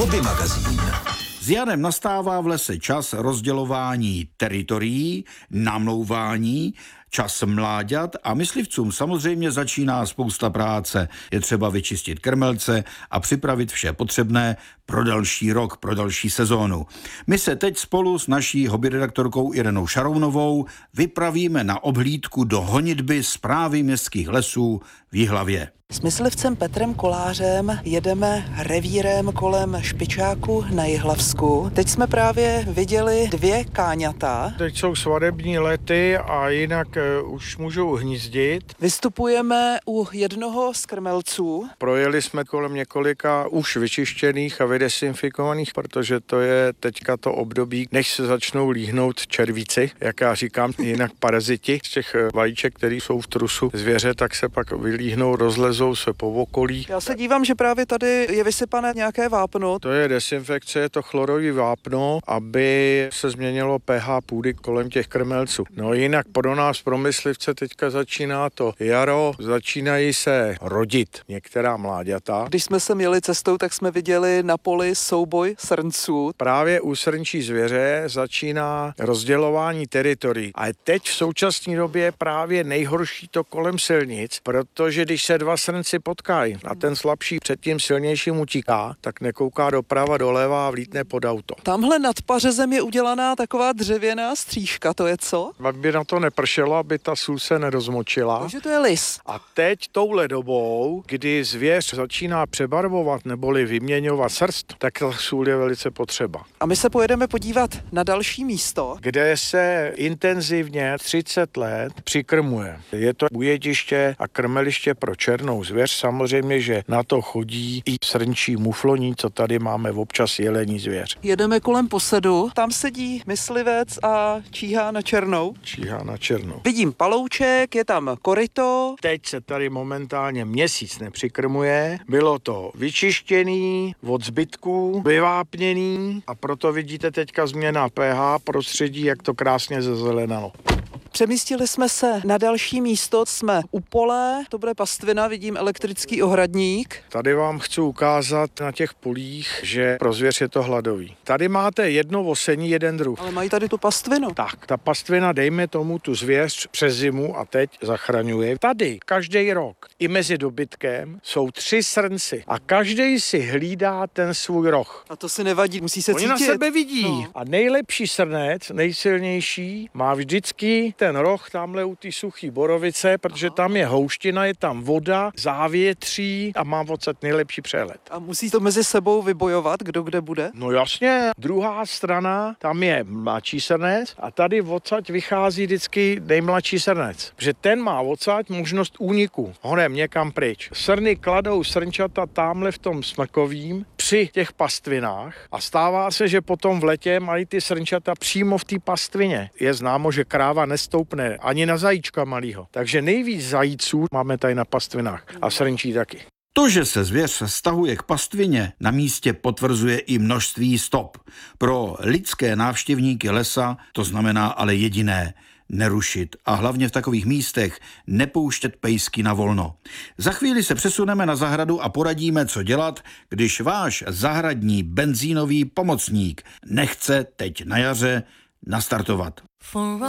Hobby magazín. S jarem nastává v lese čas rozdělování teritorií, namlouvání, čas mláďat a myslivcům samozřejmě začíná spousta práce. Je třeba vyčistit krmelce a připravit vše potřebné pro další rok, pro další sezónu. My se teď spolu s naší hobbyredaktorkou Irenou Šarounovou vypravíme na obhlídku do honitby Správy městských lesů v Jihlavě. S myslivcem Petrem Kolářem jedeme revírem kolem Špičáku na Jihlavsku. Teď jsme právě viděli 2 káňata. Teď jsou svatební lety a jinak už můžou hnízdit. Vystupujeme u jednoho z krmelců. Projeli jsme kolem několika už vyčištěných a vydesinfikovaných, protože to je teďka to období, než se začnou líhnout červíci, jak já říkám, jinak paraziti z těch vajíček, které jsou v trusu zvěře, tak se pak vylíhnou, rozlezou se po okolí. Já se dívám, že právě tady je vysypané nějaké vápno. To je desinfekce, je to chlorový vápno, aby se změnilo pH půdy kolem těch krmelců. No jinak pro nás, pro myslivce, teďka začíná to jaro, začínají se rodit některá mláďata. Když jsme se měli cestou, tak jsme viděli na poli souboj srnců. Právě u srnčí zvěře začíná rozdělování teritorií. A teď v současné době je právě nejhorší to kolem silnic, protože když se 2 srnci potkají a ten slabší před tím silnějším utíká, tak nekouká doprava doleva a vlítne pod auto. Tamhle nad pařezem je udělaná taková dřevěná střížka, to je co? Aby na to nepršelo, aby ta sůl se nerozmočila. Takže to je lis. A teď touhle dobou, kdy zvěř začíná přebarvovat neboli vyměňovat srst, tak ta sůl je velice potřeba. A my se pojedeme podívat na další místo, kde se intenzivně 30 let přikrmuje. Je to ujediště a krmeliště pro černou zvěř. Samozřejmě, že na to chodí i srnčí mufloní, co tady máme občas jelení zvěř. Jedeme kolem posedu, tam sedí myslivec a číhá na černou. Číhá na černou. Vidím palouček, je tam koryto. Teď se tady momentálně měsíc nepřikrmuje. Bylo to vyčištěný od zbytků, vyvápněný a proto vidíte teďka změna pH prostředí, jak to krásně zezelenalo. Přemístili jsme se na další místo, jsme u pole, to bude pastvina, vidím elektrický ohradník. Tady vám chci ukázat na těch polích, že pro zvěř je to hladový. Tady máte jedno osení, jeden druh. Ale mají tady tu pastvinu. Tak, ta pastvina, dejme tomu tu zvěř přes zimu a teď zachraňuje. Tady každý rok i mezi dobytkem jsou 3 srnci a každý si hlídá ten svůj roh. A to si nevadí, musí se Oni cítit. na sebe vidí. No. A nejlepší srnec, nejsilnější, má vždycky ten roh tamhle u té suchý borovice, protože tam je houština, je tam voda, závětří a má odsaď nejlepší přehled. A musí to mezi sebou vybojovat, kdo kde bude? No jasně, druhá strana, tam je mladší srnec a tady odsaď vychází vždycky nejmladší srnec, protože ten má odsaď možnost úniku honem někam pryč. Srny kladou srnčata tamhle v tom smrkovým při těch pastvinách a stává se, že potom v letě mají ty srnčata přímo v té pastvině. Je známo, že kráva nestoupne ani na zajíčka malýho. Takže nejvíc zajíců máme tady na pastvinách a srnčí taky. To, že se zvěř stahuje k pastvině, na místě potvrzuje i množství stop. Pro lidské návštěvníky lesa to znamená ale jediné – nerušit a hlavně v takových místech nepouštět pejsky na volno. Za chvíli se přesuneme na zahradu a poradíme, co dělat, když váš zahradní benzínový pomocník nechce teď na jaře nastartovat.